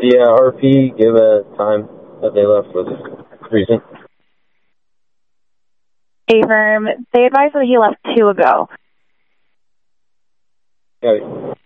the RP give a time that they left was recent? Affirm. They advised that he left 2 ago. Okay.